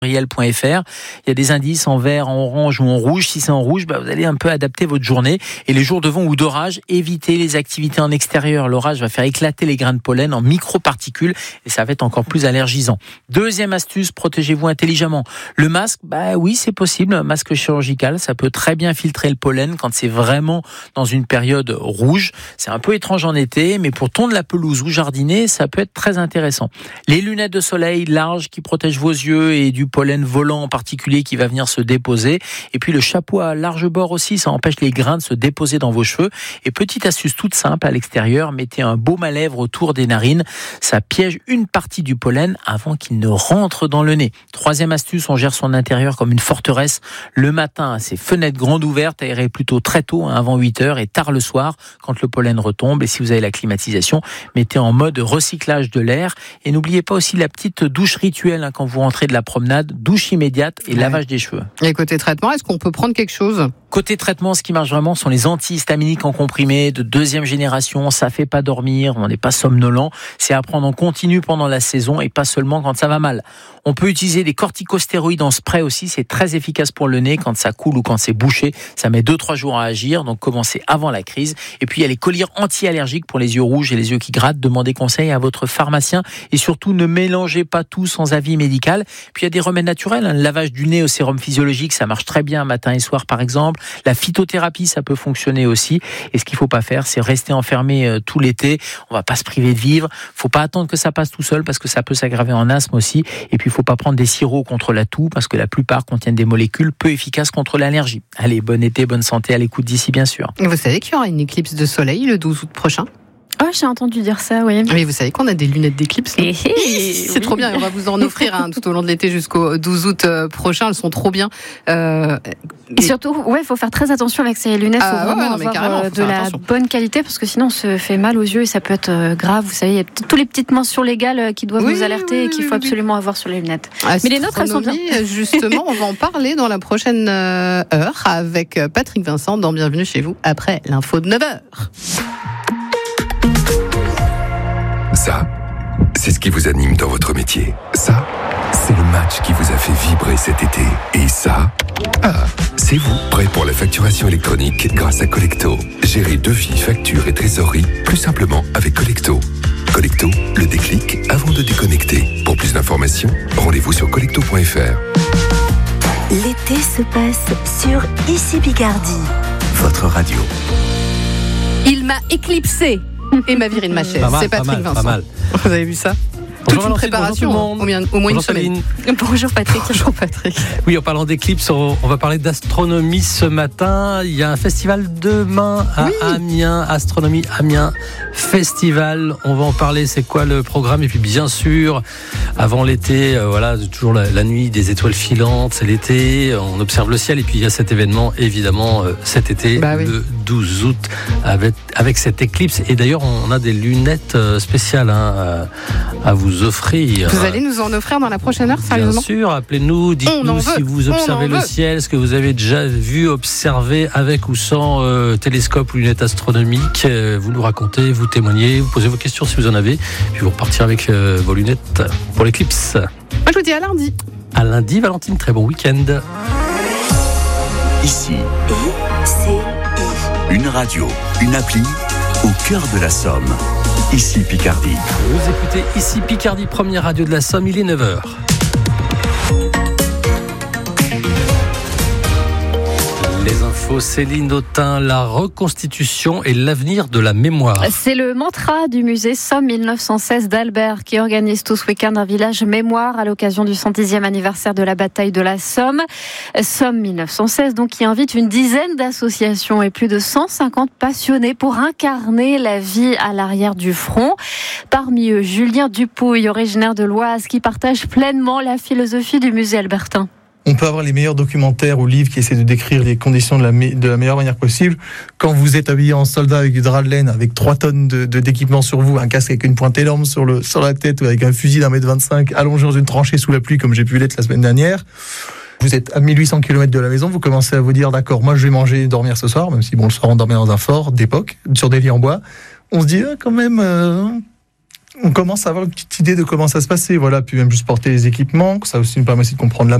riel.fr. Il y a des indices en vert, en orange ou en rouge. Si c'est en rouge, vous allez un peu adapter votre journée. Et les jours de vent ou d'orage, évitez les activités en extérieur. L'orage va faire éclater les grains de pollen en microparticules et ça va être encore plus allergisant. Deuxième astuce, protégez-vous intelligemment. Le masque, oui, c'est possible. Un masque chirurgical, ça peut très bien filtrer le pollen quand c'est vraiment dans une période rouge. C'est un peu étrange en été, mais pour tondre la pelouse ou jardiner, ça peut être très intéressant. Les lunettes de soleil larges qui protègent vos yeux et du pollen volant en particulier qui va venir se déposer. Et puis le chapeau à large bord aussi, ça empêche les grains de se déposer dans vos cheveux. Et petite astuce toute simple à l'extérieur, mettez un baume à lèvres autour des narines. Ça piège une partie du pollen avant qu'il ne rentre dans le nez. Troisième astuce, on gère son intérieur comme une forteresse. Le matin, ses fenêtres grandes ouvertes, aérez plutôt très tôt, avant 8h et tard le soir quand le pollen retombe. Et si vous avez la climatisation, mettez en mode recyclage de l'air. Et n'oubliez pas aussi la petite douche rituelle quand vous rentrez de la promenade, douche immédiate et lavage des cheveux. Et côté traitement, est-ce qu'on peut prendre quelque chose ? Côté traitement, ce qui marche vraiment sont les antihistaminiques en comprimé de deuxième génération. Ça fait pas dormir, on n'est pas somnolent. C'est à prendre en continu pendant la saison et pas seulement quand ça va mal. On peut utiliser des corticostéroïdes en spray aussi. C'est très efficace pour le nez quand ça coule ou quand c'est bouché. Ça met 2-3 jours à agir, donc commencez avant la crise. Et puis il y a les collyres anti-allergiques pour les yeux rouges et les yeux qui grattent. Demandez conseil à votre pharmacien et surtout ne mélangez pas tout sans avis médical. Puis il y a des remèdes naturels. Le lavage du nez au sérum physiologique, ça marche très bien matin et soir par exemple. La phytothérapie, ça peut fonctionner aussi. Et ce qu'il faut pas faire, c'est rester enfermé tout l'été. On va pas se priver de vivre. Faut pas attendre que ça passe tout seul parce que ça peut s'aggraver en asthme aussi. Et puis, il faut pas prendre des sirops contre la toux parce que la plupart contiennent des molécules peu efficaces contre l'allergie. Allez, bon été, bonne santé à l'écoute d'ici, bien sûr. Vous savez qu'il y aura une éclipse de soleil le 12 août prochain ? Oh, j'ai entendu dire ça, oui. Mais vous savez qu'on a des lunettes d'éclipse, non ? C'est trop bien, on va vous en offrir tout au long de l'été jusqu'au 12 août prochain, elles sont trop bien. Et surtout, il faut faire très attention avec ces lunettes, il faut vraiment avoir de la bonne qualité parce que sinon on se fait mal aux yeux et ça peut être grave. Vous savez, il y a toutes les petites mentions légales qui doivent nous alerter et qu'il faut absolument avoir sur les lunettes. Mais les nôtres, elles sont bien. Justement, on va en parler dans la prochaine heure avec Patrick Vincent dans Bienvenue chez vous après l'info de 9h. Ça, c'est ce qui vous anime dans votre métier. Ça, c'est le match qui vous a fait vibrer cet été. Et ça, c'est vous, prêt pour la facturation électronique grâce à Collecto. Gérez devis, factures et trésorerie plus simplement avec Collecto. Collecto, le déclic avant de déconnecter. Pour plus d'informations, rendez-vous sur collecto.fr. L'été se passe sur Ici Picardie. Votre radio. Il m'a éclipsé. Et ma virine ma chaise, c'est Patrick Vincent. Pas mal. Vous avez vu ça ? Bonjour, toute une préparation, au moins une semaine. Bonjour Patrick. Bonjour Patrick. Oui, en parlant d'éclipse, on va parler d'astronomie ce matin. Il y a un festival demain à Amiens, Astronomie Amiens Festival. On va en parler, c'est quoi le programme ? Et puis bien sûr, avant l'été, toujours la nuit des étoiles filantes, c'est l'été, on observe le ciel. Et puis il y a cet événement, évidemment, cet été, le 12 août, avec cette éclipse. Et d'ailleurs, on a des lunettes spéciales à vous offrir. Vous allez nous en offrir dans la prochaine heure, sérieusement ? Bien sûr, appelez-nous, dites-nous si vous observez le ciel, ce que vous avez déjà vu, observé avec ou sans télescope ou lunettes astronomiques. Vous nous racontez, vous témoignez, vous posez vos questions si vous en avez, puis vous repartirez avec vos lunettes pour l'éclipse. Moi, je vous dis à lundi. À lundi, Valentine, très bon week-end. Ici, une radio, une appli au cœur de la Somme. Ici Picardie. Vous écoutez Ici Picardie, première radio de la Somme, il est 9h. Les infos, Céline Autain, la reconstitution et l'avenir de la mémoire. C'est le mantra du musée Somme 1916 d'Albert qui organise tout ce week-end un village mémoire à l'occasion du 110e anniversaire de la bataille de la Somme. Somme 1916, donc, qui invite une dizaine d'associations et plus de 150 passionnés pour incarner la vie à l'arrière du front. Parmi eux, Julien Dupouille, originaire de l'Oise, qui partage pleinement la philosophie du musée albertain. On peut avoir les meilleurs documentaires ou livres qui essaient de décrire les conditions de la meilleure manière possible. Quand vous êtes habillé en soldat avec du drap de laine, avec 3 tonnes d'équipement sur vous, un casque avec une pointe énorme sur la tête, ou avec un fusil d'1m25 allongé dans une tranchée sous la pluie, comme j'ai pu l'être la semaine dernière, vous êtes à 1800 km de la maison, vous commencez à vous dire, d'accord, moi je vais manger et dormir ce soir, même si le soir on dormait dans un fort d'époque, sur des lits en bois. On se dit, quand même... on commence à avoir une petite idée de comment ça se passait. Voilà, puis même juste porter les équipements, ça aussi nous permet aussi de comprendre la